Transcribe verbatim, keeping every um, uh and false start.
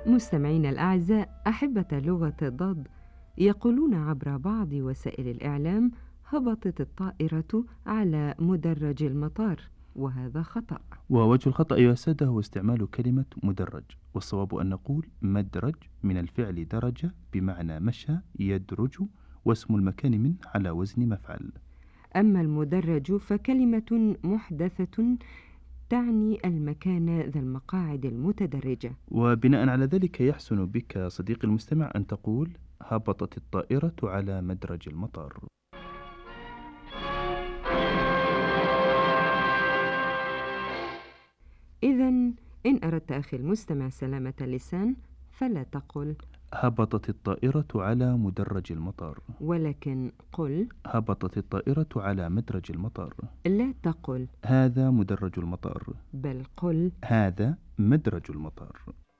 مستمعينا الأعزاء، أحبة لغة ضاد، يقولون عبر بعض وسائل الإعلام: هبطت الطائرة على مدرج المطار، وهذا خطأ. ووجه الخطأ أيها السادة هو استعمال كلمة مدرج، والصواب أن نقول مدرج من الفعل درجة بمعنى مشى يدرج، واسم المكان منه على وزن مفعل. أما المدرج فكلمة محدثة تعني المكان ذا المقاعد المتدرجة. وبناء على ذلك يحسن بك صديقي المستمع أن تقول هبطت الطائرة على مدرج المطار. إذن إن أردت أخي المستمع سلامة اللسان فلا تقل هبطت الطائرة على مدرج المطار، ولكن قل. هبطت الطائرة على مدرج المطار. لا تقل هذا مدرج المطار، بل قل. هذا مدرج المطار.